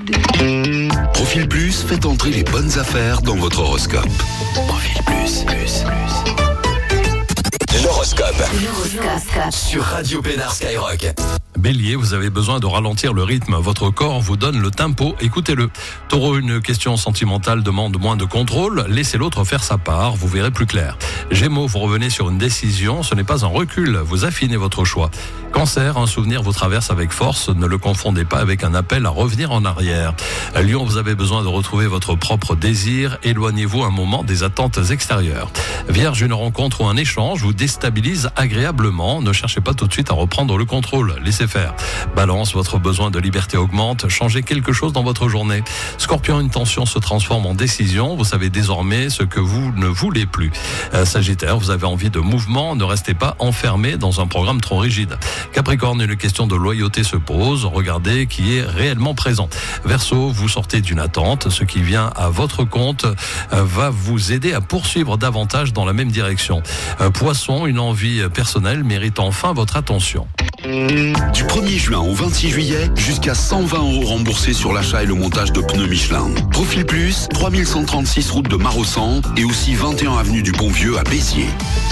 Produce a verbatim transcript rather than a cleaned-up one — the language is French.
Profil Plus, faites entrer les bonnes affaires dans votre horoscope. Profil Plus, plus, plus. L'horoscope. L'horoscope. Sur Radio Pénard Skyrock. Bélier, vous avez besoin de ralentir le rythme. Votre corps vous donne le tempo, écoutez-le. Taureau, une question sentimentale demande moins de contrôle. Laissez l'autre faire sa part, vous verrez plus clair. Gémeaux, vous revenez sur une décision, ce n'est pas un recul, vous affinez votre choix. Cancer, un souvenir vous traverse avec force, ne le confondez pas avec un appel à revenir en arrière. Lion, vous avez besoin de retrouver votre propre désir, éloignez-vous un moment des attentes extérieures. Vierge, une rencontre ou un échange vous déstabilise agréablement, ne cherchez pas tout de suite à reprendre le contrôle, laissez faire. Balance, votre besoin de liberté augmente, changez quelque chose dans votre journée. Scorpion, une tension se transforme en décision, vous savez désormais ce que vous ne voulez plus. Sagittaire, vous avez envie de mouvement, ne restez pas enfermé dans un programme trop rigide. Capricorne, une question de loyauté se pose, regardez qui est réellement présent. Verseau, vous sortez d'une attente, ce qui vient à votre compte va vous aider à poursuivre davantage dans la même direction. Poisson, une envie personnelle mérite enfin votre attention. Du premier juin au vingt-six juillet, jusqu'à cent vingt euros remboursés sur l'achat et le montage de pneus Michelin. Profil Plus, trois mille cent trente-six route de Marossan et aussi vingt et un avenue du Pont-Vieux à Béziers.